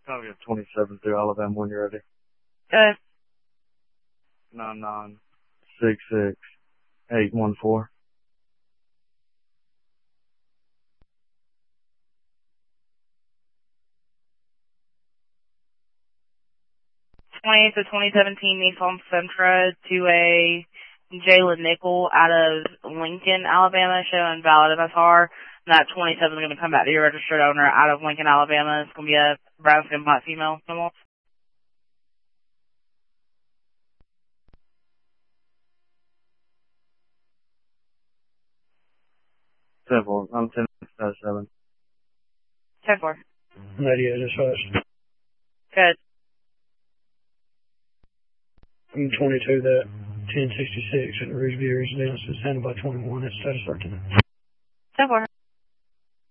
I'll get 27 through Alabama when you're ready. Okay. 9966814. To 2017 Nissan Sentra to a Jalen Nickel out of Lincoln, Alabama, showing valid MSR. And that 27 is going to come back to your registered owner out of Lincoln, Alabama. It's going to be a brown skin black female. Simple. I'm 10 minutes 7. 10-4. Radio dispatch. Good. I'm 22 that 1066 at Rouge View Residence is handled by 21 at status 13. 10-4.